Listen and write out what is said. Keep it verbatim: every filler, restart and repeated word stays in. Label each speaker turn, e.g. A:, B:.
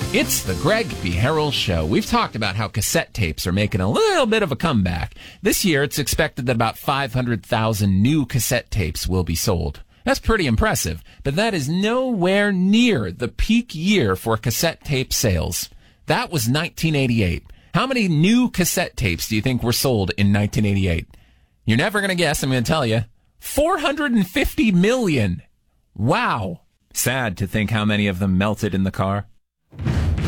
A: It's the Greg B. Harrell Show. We've talked about how cassette tapes are making a little bit of a comeback. This year, it's expected that about five hundred thousand new cassette tapes will be sold. That's pretty impressive, but that is nowhere near the peak year for cassette tape sales. That was nineteen eighty-eight. How many new cassette tapes do you think were sold in nineteen eighty-eight? You're never going to guess, I'm going to tell you. four hundred fifty million. Wow. Sad to think how many of them melted in the car.